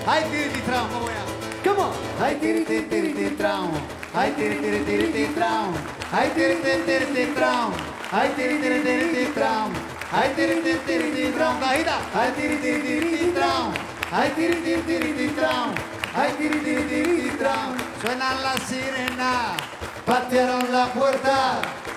Ay, tiritrão, vamos allá. Come on. Ay, tiritrão. Ay, tiritrão. Ay, tiritrão. Ay, tiritrão. Ay, tiritrão, Gahida. Ay, tiritrão. Ay, tiritrão. Ay, tiritrão. Suenan las sirenas, patearon la puerta.